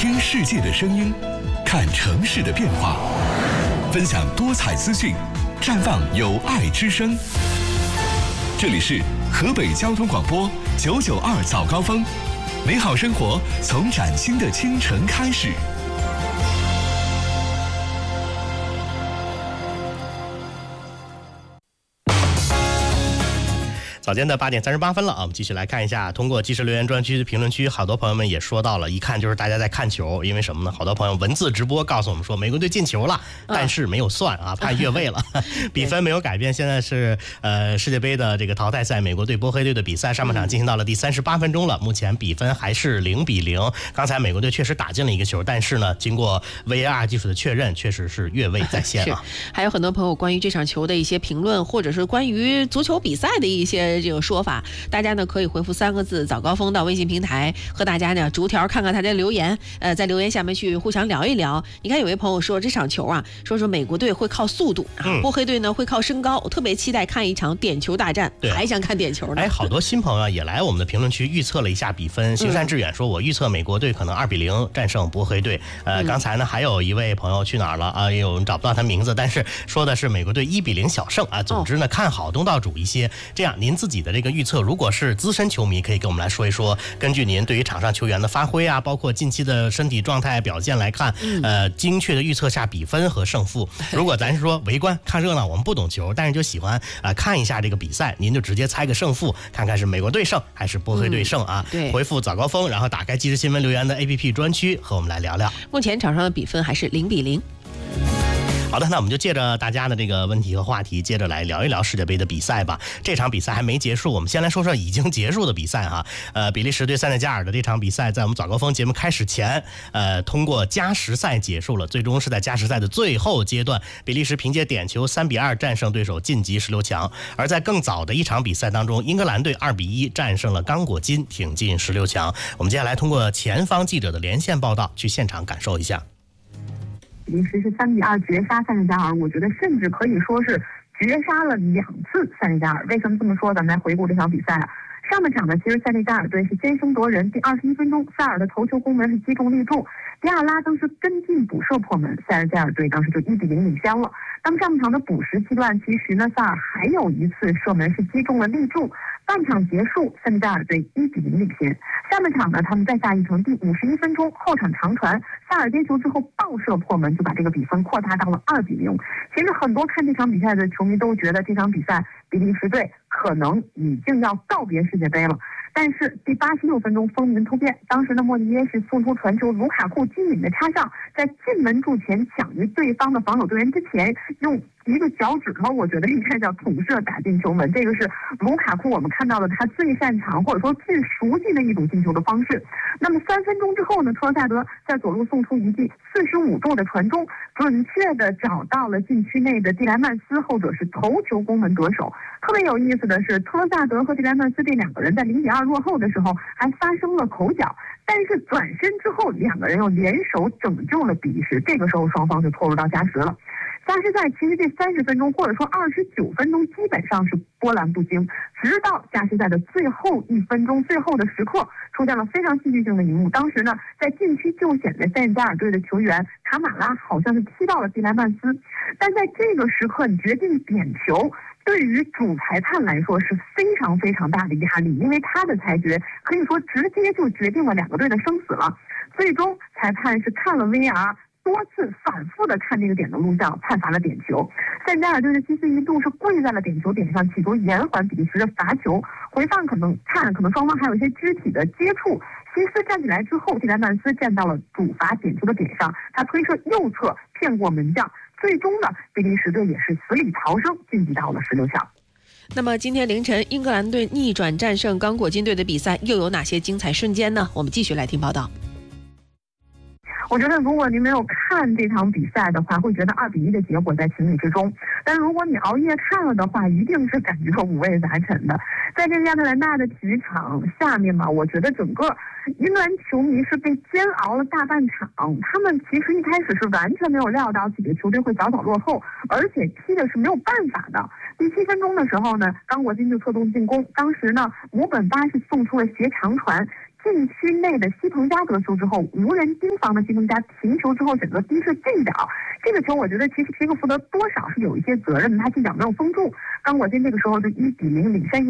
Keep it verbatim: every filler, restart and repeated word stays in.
听世界的声音，看城市的变化，分享多彩资讯，绽放有爱之声。这里是河北交通广播九九二早高峰，美好生活从崭新的清晨开始。 早间的八点三十八分了啊，我们继续来看一下，通过即时留言专区评论区，好多朋友们也说到了，一看就是大家在看球，因为什么呢？好多朋友文字直播告诉我们说，美国队进球了，但是没有算啊，判越位了，比分没有改变。现在是呃世界杯的这个淘汰赛，美国队波黑队的比赛上半场进行到了第三十八分钟了，目前比分还是零比零。刚才美国队确实打进了一个球，但是呢，经过 V A R 技术的确认，确实是越位在先啊。 还有很多朋友关于这场球的一些评论，或者是关于足球比赛的一些这个说法，大家呢可以回复三个字早高峰到微信平台，和大家呢逐条看看大家留言，呃，在留言下面去互相聊一聊。你看有位朋友说这场球啊，说说美国队会靠速度，啊、波黑队呢会靠身高，我特别期待看一场点球大战，还想看点球呢。 哎，好多新朋友也来我们的评论区预测了一下比分。行善致远说，我预测美国队可能二比零战胜波黑队。呃，刚才呢还有一位朋友去哪儿了啊？有人找不到他名字，但是说的是美国队一比零小胜啊。总之呢，看好东道主一些。这样，您自己的这个预测，如果是资深球迷，可以跟我们来说一说，根据您对于场上球员的发挥啊，包括近期的身体状态表现来看，呃，精确的预测下比分和胜负。如果咱是说围观看热闹，我们不懂球，但是就喜欢呃看一下这个比赛，您就直接猜个胜负，看看是美国队胜还是波黑队胜啊？ 嗯、对， 回复早高峰，然后打开即时新闻留言的 A P P 专区，和我们来聊聊。 目前场上的比分还是零比零。 好的，那我们就借着大家的这个问题和话题，接着来聊一聊世界杯的比赛吧。这场比赛还没结束，我们先来说说已经结束的比赛哈。呃，比利时对塞内加尔的这场比赛，在我们早高峰节目开始前，呃，通过加时赛结束了。最终是在加时赛的最后阶段，比利时凭借点球三比二战胜对手，晋级十六强。而在更早的一场比赛当中，英格兰队二比一战胜了刚果金，挺进十六强。我们接下来通过前方记者的连线报道，去现场感受一下。 比利时是三比二绝杀塞内加尔，我觉得甚至可以说是绝杀了两次塞内加尔。为什么这么说？咱们来回顾这场比赛。上半场呢，其实塞内加尔队是先声夺人，第二十一分钟，塞尔的头球攻门是击中立柱，迪亚拉当时跟进补射破门，塞内加尔队当时就一比零领先了。当上半场的补时期段，其实呢，塞尔还有一次射门是击中了立柱。半场结束，塞内加尔队一比零领先。下半场呢，他们再下一城，第五十一分钟后场长传，塞尔接球之后爆射破门，就把这个比分扩大到了二比零。其实很多看这场比赛的球迷都觉得这场比赛比利时队可能已经要告别世界杯了。但是第八十六分钟风云突变，当时的莫尼耶是送出传球，卢卡库机敏的插上，在进门柱前抢于对方的防守队员之前，用一个脚趾头，我觉得应该叫捅射打进球门。这个是卢卡库我们看到的他最擅长或者说最熟悉的一种进球的方式。那么三分钟之后呢，特萨德在左路送出一记四十五度的传中，准确的找到了禁区内的蒂莱曼斯，后者是头球攻门得手。特别有意思的是，特萨德和蒂莱曼斯这两个人在零比二落后的时候还发生了口角，但是转身之后两个人又联手拯救了比利时，这个时候双方就拖入到加时了。加时赛其实这三十分钟或者说二十九分钟基本上是波澜不惊，直到加时赛的最后一分钟最后的时刻出现了非常戏剧性的一幕。当时呢，在禁区救险的塞内加尔队的球员卡马拉好像是踢到了蒂莱曼斯，但在这个时刻你决定点球，对于主裁判来说是非常非常大的压力，因为他的裁决可以说直接就决定了两个队的生死了。最终裁判是看了 V R，多次反复的看这个点的录像，判罚了点球。塞内加尔队的基斯一度是跪在了点球点上，企图延缓比利时的罚球。回放可能看，可能双方还有一些肢体的接触。西斯站起来之后，蒂莱曼斯站到了主罚点球的点上，他推射右侧骗过门将。最终呢，比利时队也是死里逃生，晋级到了十六强。 那么今天凌晨，英格兰队逆转战胜刚果金队的比赛又有哪些精彩瞬间呢？我们继续来听报道。 我觉得如果您没有看这场比赛的话，会觉得二比一的结果在情理之中。但如果你熬夜看了的话，一定是感觉五味杂陈的。在这个亚特兰大的体育场下面嘛，我觉得整个英格兰球迷是被煎熬了大半场。他们其实一开始是完全没有料到自己的球队会早早落后，而且踢的是没有办法的。第七分钟的时候呢，刚果金就策动进攻，当时呢，姆本巴是送出了斜长传。 禁区内的西彭加得球之后，无人盯防的西彭加停球之后选择低射近角，这个球我觉得其实皮克福德多少是有一些责任的，他近角没有封住。刚果金这个时候就一比零领先